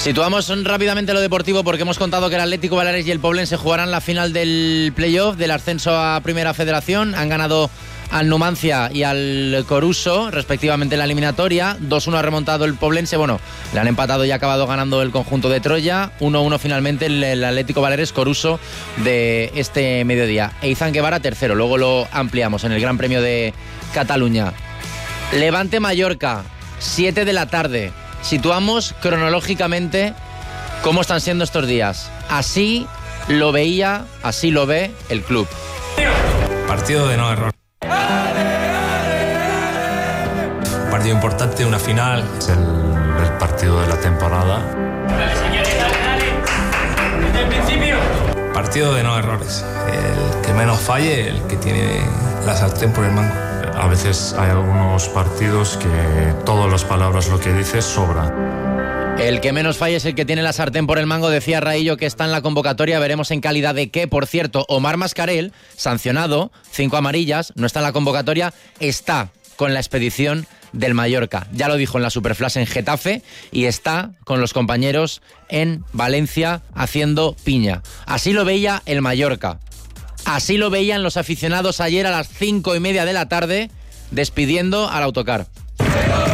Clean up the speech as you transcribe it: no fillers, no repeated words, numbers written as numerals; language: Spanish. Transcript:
Situamos rápidamente lo deportivo porque hemos contado que el Atlético Baleares y el Poblense jugarán la final del playoff del ascenso a Primera Federación. Han ganado al Numancia y al Coruso, respectivamente en la eliminatoria. 2-1 ha remontado el Poblense. Bueno, le han empatado y ha acabado ganando el conjunto de Troya. 1-1 finalmente el Atlético Baleares Coruso de este mediodía. Eizan Guevara tercero. Luego lo ampliamos en el Gran Premio de Cataluña. Levante Mallorca, 7 de la tarde. Situamos cronológicamente cómo están siendo estos días. Así lo veía, así lo ve el club. Partido de no error. Un partido importante, una final. Es el partido de la temporada. Dale, señores, dale. Desde el principio. Partido de no errores. El que menos falle, el que tiene la sartén por el mango. A veces hay algunos partidos que todas las palabras, lo que dices, sobra. El que menos falla es el que tiene la sartén por el mango, decía Raillo, que está en la convocatoria. Veremos en calidad de qué. Por cierto, Omar Mascarell, sancionado, 5 amarillas, no está en la convocatoria, está con la expedición del Mallorca. Ya lo dijo en la Superflash en Getafe y está con los compañeros en Valencia haciendo piña. Así lo veía el Mallorca. Así lo veían los aficionados ayer a las 5:30 de la tarde, despidiendo al autocar.